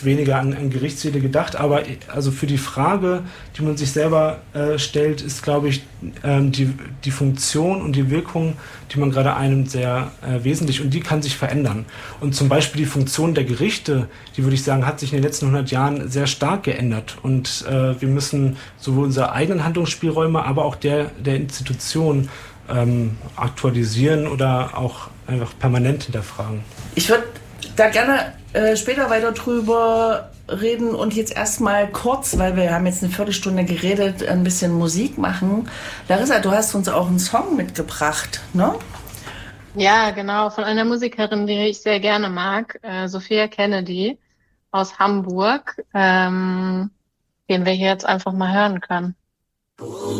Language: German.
weniger an Gerichtssäle gedacht, aber also für die Frage, die man sich selber stellt, ist, glaube ich, die Funktion und die Wirkung, die man gerade einnimmt, sehr wesentlich und die kann sich verändern. Und zum Beispiel die Funktion der Gerichte, die würde ich sagen, hat sich in den letzten 100 Jahren sehr stark geändert und wir müssen sowohl unsere eigenen Handlungsspielräume, aber auch der Institution aktualisieren oder auch einfach permanent hinterfragen. Ich würde da gerne später weiter drüber reden und jetzt erstmal kurz, weil wir haben jetzt eine Viertelstunde geredet, ein bisschen Musik machen. Larissa, du hast uns auch einen Song mitgebracht, ne? Ja, genau, von einer Musikerin, die ich sehr gerne mag, Sophia Kennedy aus Hamburg, den wir hier jetzt einfach mal hören können.